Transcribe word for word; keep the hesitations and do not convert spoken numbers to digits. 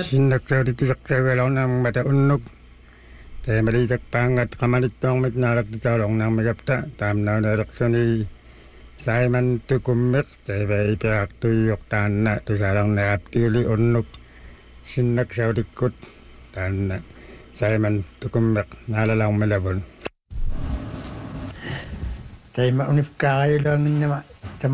Sinnak saudi kisak sagalong nang mata unuk. Te maritak pangat kamanitong mit narak di talong nang magapta. Tam na narak sani Simon tukumik. Te bay piak tuyok tanna. Tu sarang naap tili unuk. Sinnak saudi kut. Tanna Simon tukumik. Nalalang malabon. Te ma unip kaya lang naman.